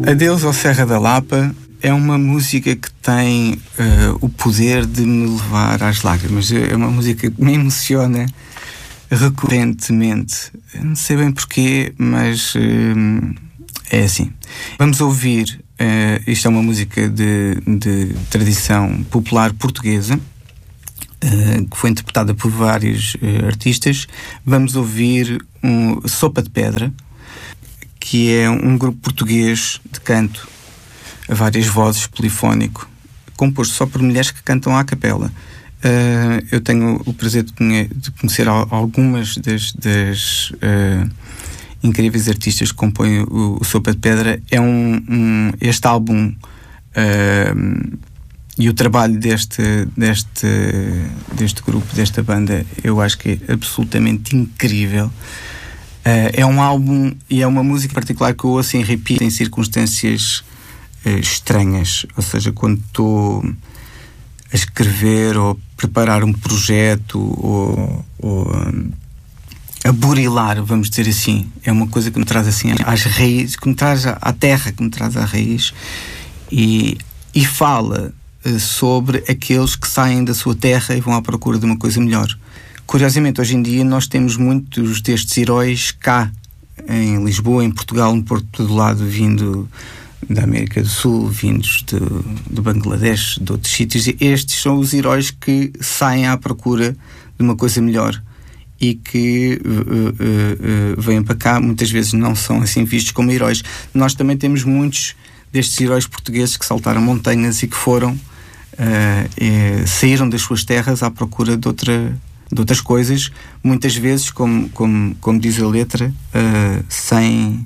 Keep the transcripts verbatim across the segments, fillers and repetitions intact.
Adeus ao Serra da Lapa é uma música que tem uh, o poder de me levar às lágrimas. É uma música que me emociona recorrentemente. Não sei bem porquê, mas uh, é assim. Vamos ouvir, uh, isto é uma música de, de tradição popular portuguesa, uh, que foi interpretada por vários uh, artistas. Vamos ouvir um Sopa de Pedra, que é um grupo português de canto a várias vozes, polifónico, composto só por mulheres que cantam à capela. Uh, eu tenho o prazer de, conhe- de conhecer algumas das, das uh, incríveis artistas que compõem o, o Sopa de Pedra. É um, um este álbum uh, e o trabalho deste, deste, deste grupo, desta banda, eu acho que é absolutamente incrível. Uh, é um álbum e é uma música particular que eu ouço em repeat em circunstâncias uh, estranhas, ou seja, quando estou a escrever ou preparar um projeto ou, ou um, a burilar, vamos dizer assim. É uma coisa que me traz assim às raízes, que me traz à terra, que me traz à raiz e, e fala uh, sobre aqueles que saem da sua terra e vão à procura de uma coisa melhor. Curiosamente, hoje em dia nós temos muitos destes heróis cá, em Lisboa, em Portugal, no Porto do Lado, vindo da América do Sul, vindos de, do Bangladesh, de outros sítios. E estes são os heróis que saem à procura de uma coisa melhor e que uh, uh, uh, vêm para cá. Muitas vezes não são assim vistos como heróis. Nós também temos muitos destes heróis portugueses que saltaram montanhas e que foram, uh, e saíram das suas terras à procura de outra... de outras coisas, muitas vezes, como, como, como diz a letra, uh, sem,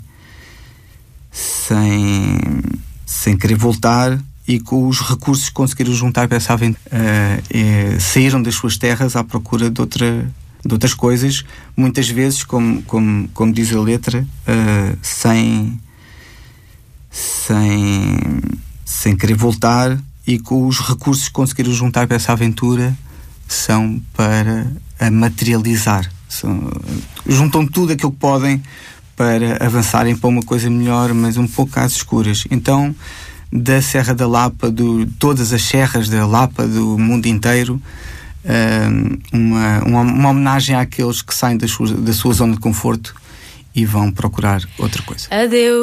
sem, sem querer voltar e com os recursos que conseguiram juntar para essa aventura. Uh, é, saíram das suas terras à procura de, outra, de outras coisas, muitas vezes, como, como, como diz a letra, uh, sem, sem, sem querer voltar e com os recursos que conseguiram juntar para essa aventura são para a materializar. São, juntam tudo aquilo que podem para avançarem para uma coisa melhor, mas um pouco às escuras. Então, da Serra da Lapa, de todas as serras da Lapa, do mundo inteiro, uma, uma, uma homenagem àqueles que saem da sua, da sua zona de conforto e vão procurar outra coisa. Adeus.